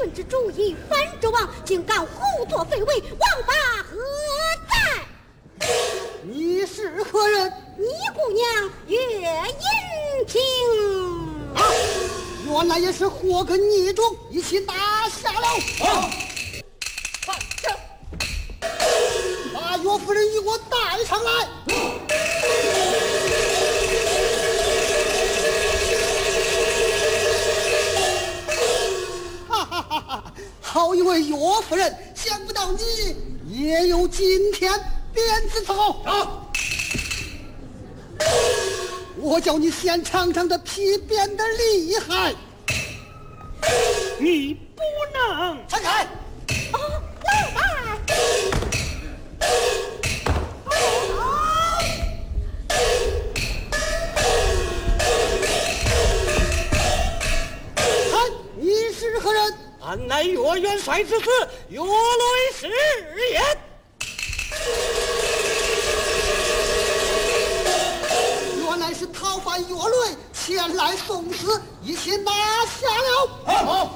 顺之主意，反之王竟敢胡作非为，王法何在？ 你是何人？ 你姑娘岳银平。 原来也是祸跟逆种一起打下了。把岳夫人与我带上来。哈哈哈哈！好一位岳夫人，想不到你也有今天鞭子头。我叫你先尝尝这皮鞭的厉害。 你不能闪开！ 老板。 你是何人？ 俺乃岳元帅之子岳雷是也。 原来是讨伐岳雷前来送死，一起拿下了。